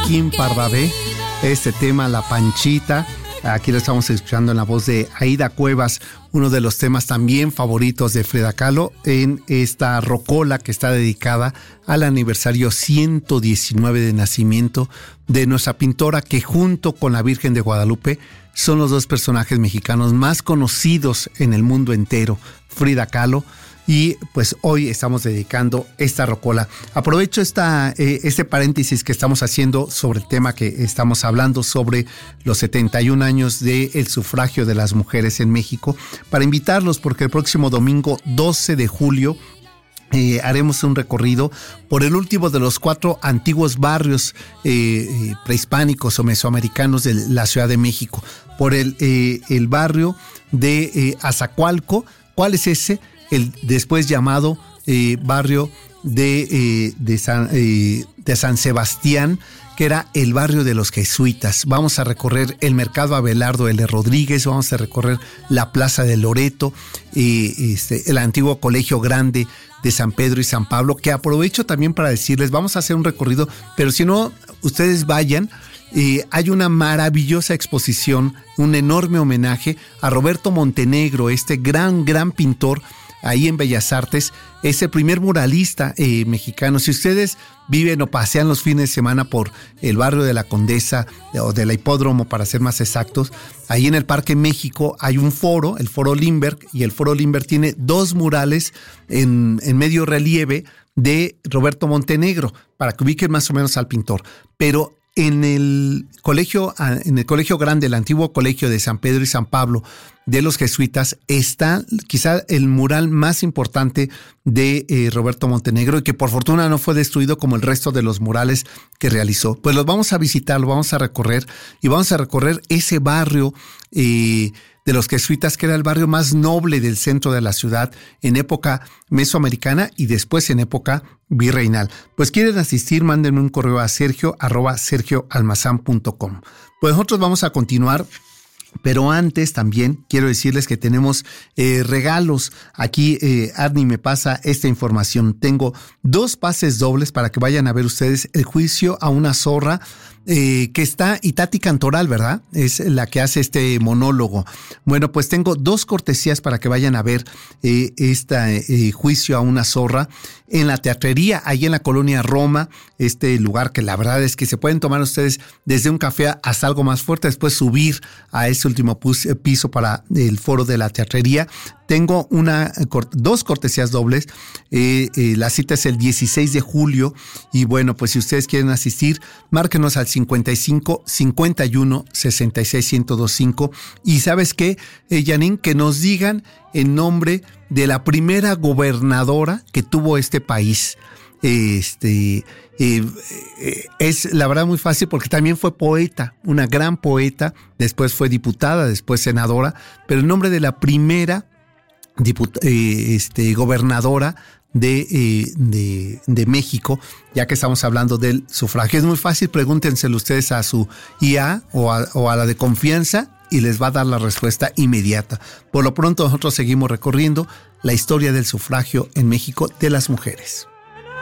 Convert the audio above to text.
Joaquín Pardavé, este tema, La Panchita. Aquí lo estamos escuchando en la voz de Aida Cuevas, uno de los temas también favoritos de Frida Kahlo en esta rocola que está dedicada al aniversario 119 de nacimiento de nuestra pintora, que junto con la Virgen de Guadalupe son los dos personajes mexicanos más conocidos en el mundo entero, Frida Kahlo. Y pues hoy estamos dedicando esta rocola. Aprovecho este paréntesis que estamos haciendo sobre el tema que estamos hablando sobre los 71 años del sufragio de las mujeres en México, para invitarlos, porque el próximo domingo 12 de julio haremos un recorrido por el último de los 4 antiguos barrios prehispánicos o mesoamericanos de la Ciudad de México, por el barrio de Azacualco. ¿Cuál es ese? El después llamado barrio de San Sebastián, que era el barrio de los jesuitas. Vamos a recorrer el Mercado Abelardo L. Rodríguez, vamos a recorrer la Plaza de Loreto, el antiguo Colegio Grande de San Pedro y San Pablo, que aprovecho también para decirles, vamos a hacer un recorrido, pero si no, ustedes vayan. Hay una maravillosa exposición, un enorme homenaje a Roberto Montenegro, este gran pintor ahí en Bellas Artes. Es el primer muralista mexicano. Si ustedes viven o pasean los fines de semana por el barrio de la Condesa o de la Hipódromo, para ser más exactos, ahí en el Parque México hay un foro, el Foro Lindbergh, y el Foro Lindbergh tiene 2 murales en medio relieve de Roberto Montenegro, para que ubiquen más o menos al pintor. Pero en el colegio grande, el antiguo colegio de San Pedro y San Pablo de los jesuitas, está quizá el mural más importante de Roberto Montenegro, y que por fortuna no fue destruido como el resto de los murales que realizó. Pues los vamos a visitar, lo vamos a recorrer, y vamos a recorrer ese barrio de los jesuitas, que era el barrio más noble del centro de la ciudad en época mesoamericana y después en época virreinal. Pues quieren asistir, mándenme un correo a sergio@sergioalmazan.com. Pues nosotros vamos a continuar, pero antes también quiero decirles que tenemos regalos. Aquí Arni me pasa esta información. Tengo 2 pases dobles para que vayan a ver ustedes el juicio a una zorra, que está Itati Cantoral, ¿verdad? Es la que hace este monólogo. Bueno, pues tengo 2 cortesías para que vayan a ver este juicio a una zorra en la Teatrería, ahí en la colonia Roma, este lugar que la verdad es que se pueden tomar ustedes desde un café hasta algo más fuerte, después subir a ese último piso para el foro de la Teatrería. Tengo 2 cortesías dobles. La cita es el 16 de julio. Y bueno, pues si ustedes quieren asistir, márquenos al 55 51 66 1025. Y ¿sabes qué, Janine? Que nos digan el nombre de la primera gobernadora que tuvo este país. Es la verdad muy fácil, porque también fue poeta, una gran poeta. Después fue diputada, después senadora. Pero el nombre de la primera gobernadora de México, ya que estamos hablando del sufragio, es muy fácil. Pregúntenselo ustedes a su IA o a la de confianza, y les va a dar la respuesta inmediata. Por lo pronto, nosotros seguimos recorriendo la historia del sufragio en México de las mujeres.